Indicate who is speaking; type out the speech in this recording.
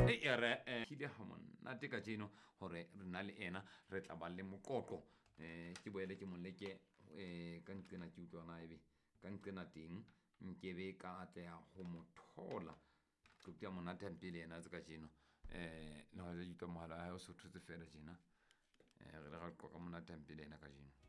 Speaker 1: e re hile ha monate ka jeno hore re na le ena re tla ba le moqoqo ke boele ke monleke ka nqena ke utlwana ebe ka nqena teng nkebe ka atleha ho mothola tlotia monate hampele ena tse ka jeno le ho ditwa mohala ha o se thotse fela jena re le ga qoqa monate hampele ena ka jeno